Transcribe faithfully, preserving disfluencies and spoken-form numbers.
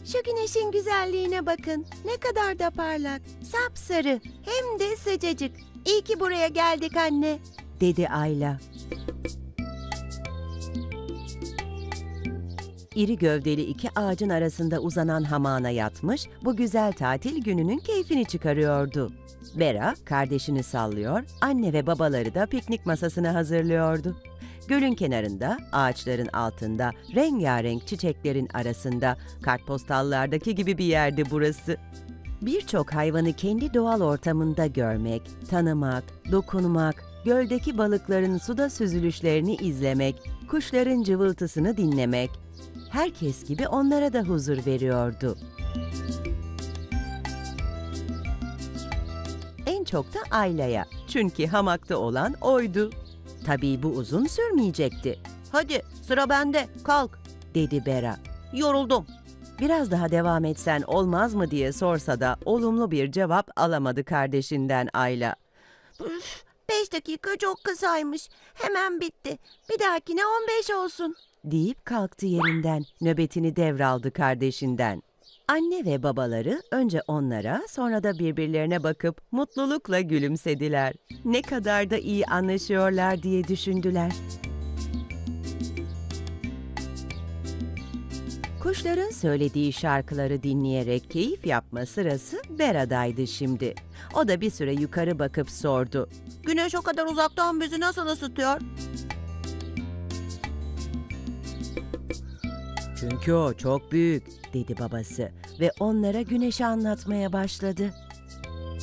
Şu güneşin güzelliğine bakın. Ne kadar da parlak. Sapsarı. Hem de sıcacık. İyi ki buraya geldik anne, dedi Ayla. İri gövdeli iki ağacın arasında uzanan hamağına yatmış, bu güzel tatil gününün keyfini çıkarıyordu. Bera kardeşini sallıyor, anne ve babaları da piknik masasını hazırlıyordu. Gölün kenarında, ağaçların altında, rengarenk çiçeklerin arasında, kartpostallardaki gibi bir yerdi burası. Birçok hayvanı kendi doğal ortamında görmek, tanımak, dokunmak, göldeki balıkların suda süzülüşlerini izlemek, kuşların cıvıltısını dinlemek, herkes gibi onlara da huzur veriyordu. En çok da Ayla'ya, çünkü hamakta olan oydu. Tabii bu uzun sürmeyecekti. "Hadi sıra bende, kalk," dedi Bera. "Yoruldum." Biraz daha devam etsen olmaz mı diye sorsa da olumlu bir cevap alamadı kardeşinden Ayla. "Üf, beş dakika çok kısaymış. Hemen bitti. Bir dahakine on beş olsun," deyip kalktı yerinden, nöbetini devraldı kardeşinden. Anne ve babaları önce onlara, sonra da birbirlerine bakıp mutlulukla gülümsediler. Ne kadar da iyi anlaşıyorlar diye düşündüler. Kuşların söylediği şarkıları dinleyerek keyif yapma sırası Bera'daydı şimdi. O da bir süre yukarı bakıp sordu. "Güneş o kadar uzaktan bizi nasıl ısıtıyor?" "Çünkü o çok büyük," dedi babası ve onlara güneşi anlatmaya başladı.